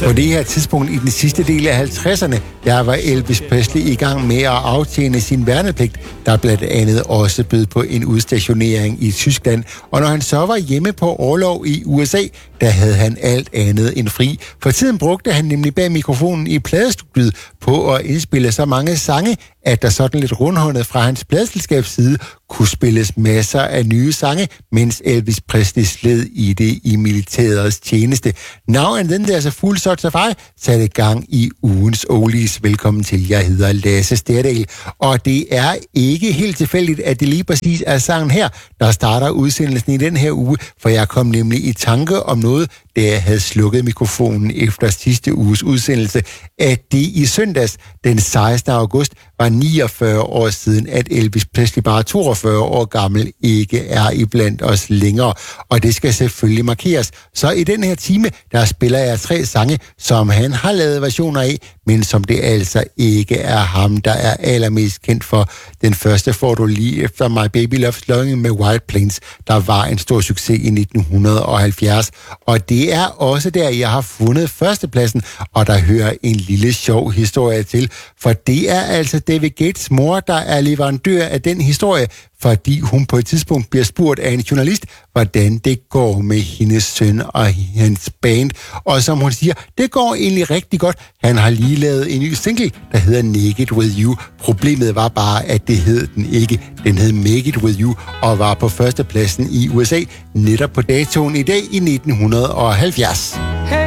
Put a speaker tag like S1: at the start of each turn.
S1: På det her tidspunkt i den sidste del af 50'erne, der var Elvis Presley i gang med at aftjene sin værnepligt, der blandt andet også bød på en udstationering i Tyskland. Og når han så var hjemme på orlov i USA, der havde han alt andet end fri. For tiden brugte han nemlig bag mikrofonen i pladestudiet på at indspille så mange sange, at der sådan lidt rundhåndet fra hans pladeselskabs side kunne spilles masser af nye sange, mens Elvis Presley sled i det i militærets tjeneste. Now and then there's a full sort of eye satte gang i ugens oldies. Velkommen til, jeg hedder Lasse Sterdal. Og det er ikke helt tilfældigt, at det lige præcis er sangen her, der starter udsendelsen i den her uge, for jeg kom nemlig i tanke om noget, da jeg havde slukket mikrofonen efter sidste uges udsendelse, at det i søndags den 16. august var 49 år siden, at Elvis Presley, bare 42 år gammel, ikke er iblandt os længere. Og det skal selvfølgelig markeres. Så i den her time, der spiller jeg 3 sange, som han har lavet versioner af, men som det altså ikke er ham, der er allermest kendt for. Den første får du lige efter My Baby Loves Loving med White Plains, der var en stor succes i 1970. Og det er også der, jeg har fundet førstepladsen, og der hører en lille sjov historie til. For det er altså David Gates' mor, der er leverandør af den historie, fordi hun på et tidspunkt bliver spurgt af en journalist, hvordan det går med hendes søn og hans band. Og som hun siger, det går egentlig rigtig godt. Han har lige lavet en ny single, der hedder Naked With You. Problemet var bare, at det hed den ikke. Den hed Make It With You og var på førstepladsen i USA netop på datoen i dag i 1970.
S2: Hey.